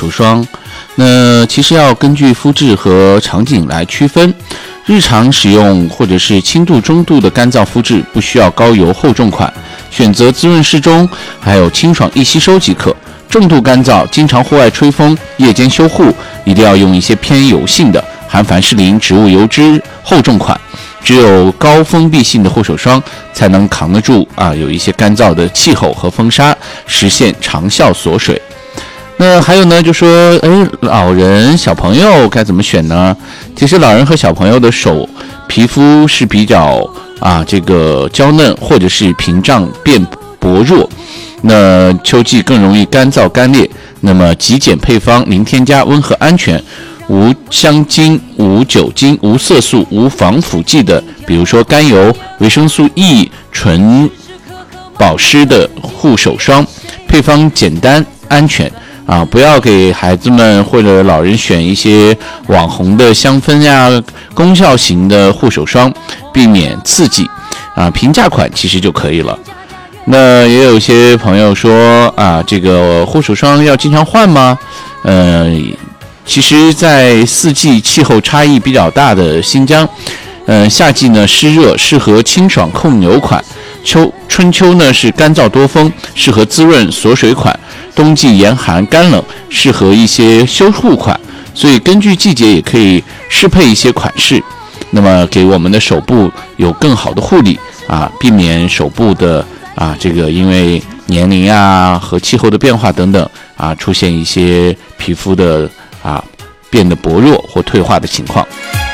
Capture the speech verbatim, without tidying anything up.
手霜。那其实要根据肤质和场景来区分，日常使用或者是轻度中度的干燥肤质不需要高油厚重款，选择滋润适中还有清爽易吸收即可。重度干燥经常户外吹风夜间修护，一定要用一些偏油性的含凡士林植物油脂厚重款，只有高封闭性的护手霜才能扛得住啊有一些干燥的气候和风沙，实现长效锁水。那还有呢，就说哎，老人小朋友该怎么选呢？其实老人和小朋友的手皮肤是比较啊这个娇嫩或者是屏障变薄弱，那秋季更容易干燥干裂，那么极简配方零添加温和安全，无香精无酒精无色素无防腐剂的，比如说甘油维生素 E 纯保湿的护手霜，配方简单安全啊，不要给孩子们或者老人选一些网红的香氛呀、功效型的护手霜，避免刺激啊，平价款其实就可以了。那也有些朋友说啊，这个护手霜要经常换吗？呃，其实，在四季气候差异比较大的新疆，呃，夏季呢湿热，适合清爽控油款；秋春秋呢是干燥多风，适合滋润锁水款。冬季严寒干冷，适合一些修护款，所以根据季节也可以适配一些款式，那么给我们的手部有更好的护理啊，避免手部的啊这个因为年龄啊和气候的变化等等啊出现一些皮肤的啊变得薄弱或退化的情况。